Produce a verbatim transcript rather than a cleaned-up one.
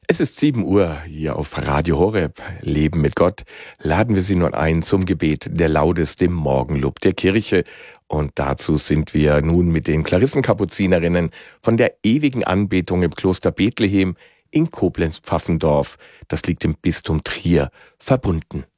Es ist sieben Uhr hier auf Radio Horeb, Leben mit Gott. Laden wir Sie nun ein zum Gebet der Laudes, dem Morgenlob der Kirche. Und dazu sind wir nun mit den Klarissenkapuzinerinnen von der ewigen Anbetung im Kloster Bethlehem in Koblenz-Pfaffendorf, das liegt im Bistum Trier, verbunden.